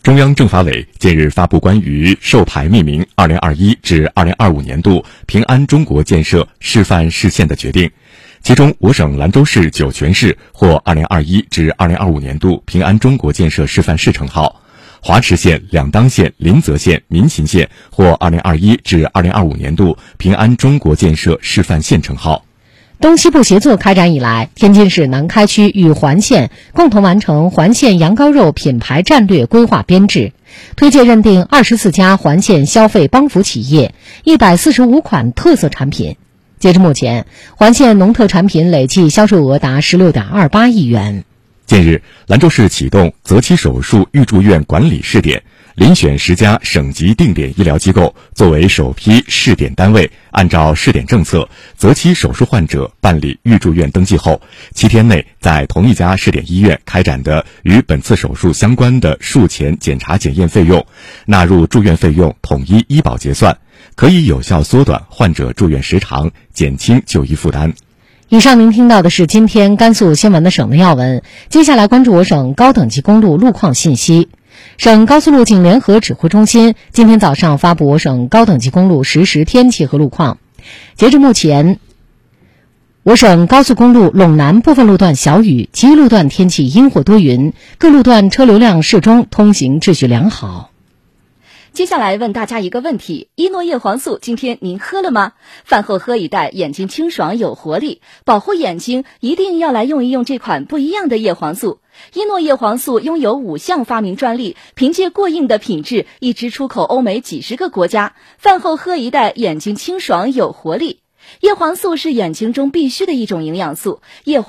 中央政法委近日发布关于授牌命名2021至2025年度平安中国建设示范市县的决定，其中我省兰州市酒泉市获2021至2025年度平安中国建设示范市称号，华池县、两当县、临泽县、民勤县获2021至2025年度平安中国建设示范县称号。 东西部协作开展以来，天津市南开区与环县共同完成环县羊羔肉品牌战略规划编制，推介认定24家环县消费帮扶企业，145款特色产品。截至目前，环县农特产品累计销售额达16.28亿元。 近日，兰州市启动择期手术预住院管理试点，遴选10家省级定点医疗机构作为首批试点单位，按照试点政策，择期手术患者办理预住院登记后，7天内在同一家试点医院开展的与本次手术相关的术前检查检验费用，纳入住院费用统一医保结算，可以有效缩短患者住院时长，减轻就医负担。 以上您听到的是今天甘肃新闻的省内要闻，接下来关注我省高等级公路路况信息。省高速路警联合指挥中心今天早上发布我省高等级公路实时天气和路况。截至目前，我省高速公路陇南部分路段小雨，其余路段天气阴或多云，各路段车流量适中，通行秩序良好。 接下来问大家一个问题，依诺叶黄素今天您喝了吗？饭后喝一袋，眼睛清爽有活力，保护眼睛一定要来用一用这款不一样的叶黄素。依诺叶黄素拥有5项发明专利，凭借过硬的品质一直出口欧美几10个国家。饭后喝一袋，眼睛清爽有活力。叶黄素是眼睛中必须的一种营养素，叶黄